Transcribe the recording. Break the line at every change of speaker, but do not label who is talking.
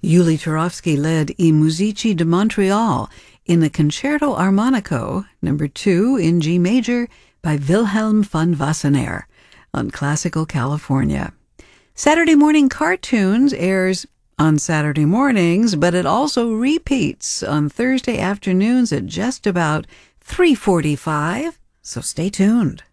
Yuli Turovsky led I Musici de Montreal in the Concerto Armonico, No. 2 in G major by Wilhelm von Wassenaer on Classical California. Saturday Morning Cartoons airs on Saturday mornings, but it also repeats on Thursday afternoons at just about 3:45, so stay tuned.